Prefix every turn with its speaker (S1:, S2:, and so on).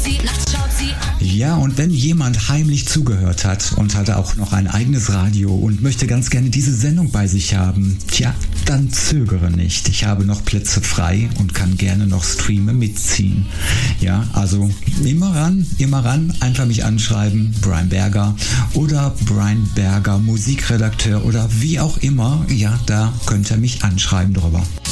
S1: Ja, und wenn jemand heimlich zugehört hat und hat auch noch ein eigenes Radio und möchte ganz gerne diese Sendung bei sich haben, tja, dann zögere nicht. Ich habe noch Plätze frei und kann gerne noch Streame mitziehen. Ja, also immer ran, einfach mich anschreiben, Brian Berger oder Brian Berger Musikredakteur oder wie auch immer. Ja, da könnt ihr mich anschreiben drüber.